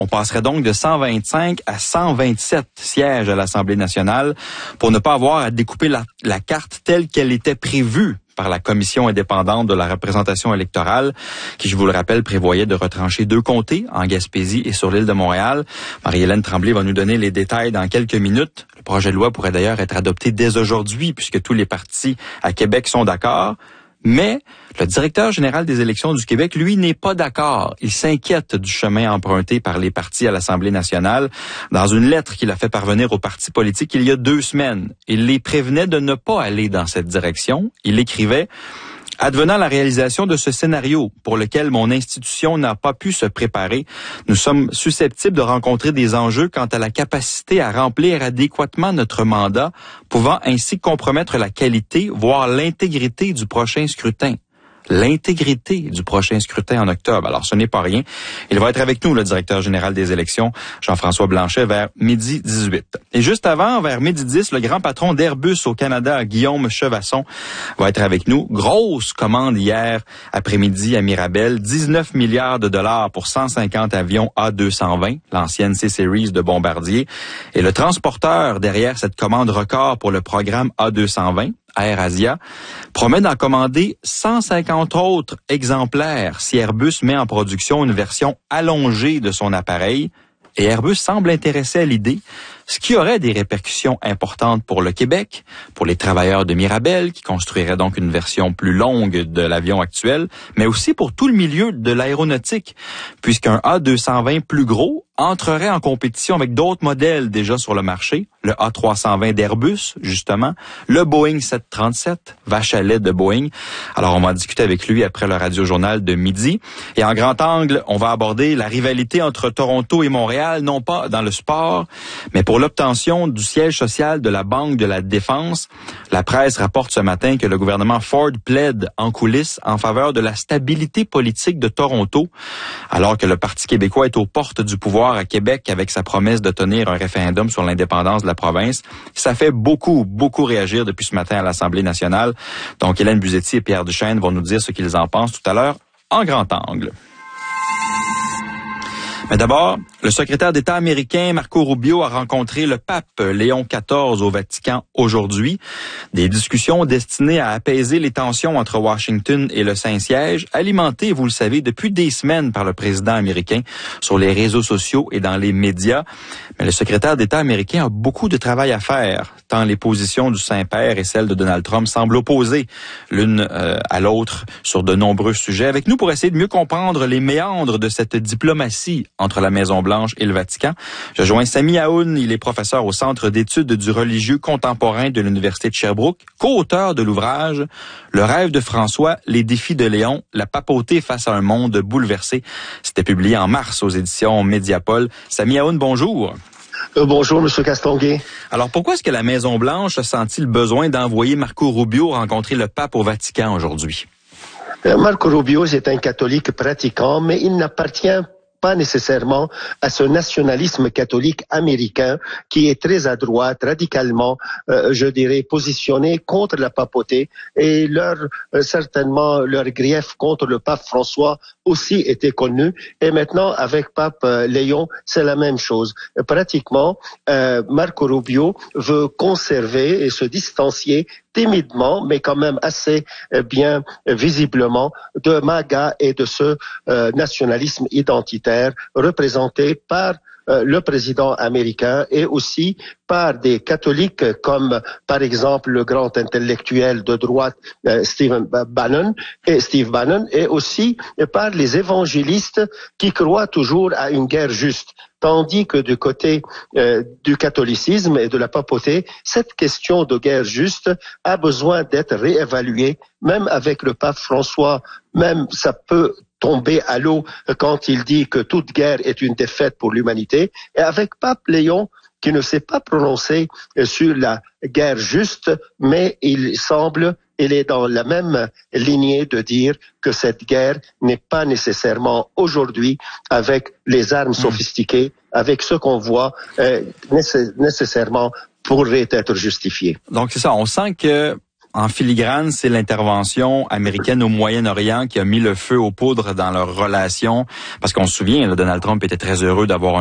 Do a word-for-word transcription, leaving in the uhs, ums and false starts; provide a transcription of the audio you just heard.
On passerait donc de cent vingt-cinq à cent vingt-sept sièges à l'Assemblée nationale pour ne pas avoir à découper la, la carte telle qu'elle était prévue par la Commission indépendante de la représentation électorale, qui, je vous le rappelle, prévoyait de retrancher deux comtés, en Gaspésie et sur l'île de Montréal. Marie-Hélène Tremblay va nous donner les détails dans quelques minutes. Le projet de loi pourrait d'ailleurs être adopté dès aujourd'hui, puisque tous les partis à Québec sont d'accord. Mais le directeur général des élections du Québec, lui, n'est pas d'accord. Il s'inquiète du chemin emprunté par les partis à l'Assemblée nationale. Dans une lettre qu'il a fait parvenir aux partis politiques il y a deux semaines, il les prévenait de ne pas aller dans cette direction. Il écrivait: advenant la réalisation de ce scénario pour lequel mon institution n'a pas pu se préparer, nous sommes susceptibles de rencontrer des enjeux quant à la capacité à remplir adéquatement notre mandat, pouvant ainsi compromettre la qualité, voire l'intégrité du prochain scrutin. L'intégrité du prochain scrutin en octobre. Alors, ce n'est pas rien. Il va être avec nous, le directeur général des élections, Jean-François Blanchet, vers midi dix-huit. Et juste avant, vers midi dix, le grand patron d'Airbus au Canada, Guillaume Chevasson, va être avec nous. Grosse commande hier après-midi à Mirabel. dix-neuf milliards de dollars pour cent cinquante avions A deux cent vingt, l'ancienne C-Series de Bombardier. Et le transporteur derrière cette commande record pour le programme A deux cent vingt, AirAsia, promet d'en commander cent cinquante autres exemplaires si Airbus met en production une version allongée de son appareil. Et Airbus semble intéressé à l'idée, ce qui aurait des répercussions importantes pour le Québec, pour les travailleurs de Mirabel, qui construiraient donc une version plus longue de l'avion actuel, mais aussi pour tout le milieu de l'aéronautique, puisqu'un A deux cent vingt plus gros entrerait en compétition avec d'autres modèles déjà sur le marché, le A trois cent vingt d'Airbus, justement, le Boeing sept cent trente-sept, vache à lait de Boeing. Alors, on va en discuter avec lui après le radio-journal de midi. Et en grand angle, on va aborder la rivalité entre Toronto et Montréal, non pas dans le sport, mais pour l'obtention du siège social de la Banque de la Défense. La presse rapporte ce matin que le gouvernement Ford plaide en coulisses en faveur de la stabilité politique de Toronto, alors que le Parti québécois est aux portes du pouvoir à Québec avec sa promesse de tenir un référendum sur l'indépendance de la province. Ça fait beaucoup, beaucoup réagir depuis ce matin à l'Assemblée nationale. Donc, Hélène Buzetti et Pierre Duchesne vont nous dire ce qu'ils en pensent tout à l'heure en grand angle. Mais d'abord, le secrétaire d'État américain Marco Rubio a rencontré le pape Léon quatorze au Vatican aujourd'hui. Des discussions destinées à apaiser les tensions entre Washington et le Saint-Siège, alimentées, vous le savez, depuis des semaines par le président américain sur les réseaux sociaux et dans les médias. Mais le secrétaire d'État américain a beaucoup de travail à faire, tant les positions du Saint-Père et celles de Donald Trump semblent opposées l'une euh, à l'autre sur de nombreux sujets. Avec nous pour essayer de mieux comprendre les méandres de cette diplomatie entre la Maison-Blanche et le Vatican, je joins Sami Aoun. Il est professeur au Centre d'études du religieux contemporain de l'Université de Sherbrooke, co-auteur de l'ouvrage « Le rêve de François, les défis de Léon, la papauté face à un monde bouleversé ». C'était publié en mars aux éditions Mediapol. Sami Aoun, bonjour. Euh, bonjour, M. Castonguay. Alors, pourquoi est-ce que la Maison-Blanche a senti le besoin d'envoyer Marco Rubio rencontrer le pape au Vatican aujourd'hui? Euh, Marco Rubio est un catholique pratiquant, mais il n'appartient pas nécessairement à ce nationalisme catholique américain qui est très à droite, radicalement, euh, je dirais, positionné contre la papauté, et leur euh, certainement leur grief contre le pape François aussi était connu, et maintenant avec pape euh, Léon, c'est la même chose. Euh, pratiquement, euh, Marco Rubio veut conserver et se distancier timidement, mais quand même assez euh, bien euh, visiblement, de MAGA et de ce euh, nationalisme identitaire représenté par euh, le président américain et aussi par des catholiques comme par exemple le grand intellectuel de droite euh, Stephen Bannon et Steve Bannon, et aussi par les évangélistes qui croient toujours à une guerre juste. Tandis que du côté euh, du catholicisme et de la papauté, cette question de guerre juste a besoin d'être réévaluée, même avec le pape François, même ça peut tomber à l'eau quand il dit que toute guerre est une défaite pour l'humanité, et avec pape Léon, qui ne s'est pas prononcé sur la guerre juste, mais il semble, il est dans la même lignée de dire que cette guerre n'est pas nécessairement aujourd'hui, avec les armes sophistiquées, avec ce qu'on voit, euh, nécessairement pourrait être justifié. Donc c'est ça, on sent que en filigrane, c'est l'intervention américaine au Moyen-Orient qui a mis le feu aux poudres dans leurs relations. Parce qu'on se souvient, là, Donald Trump était très heureux d'avoir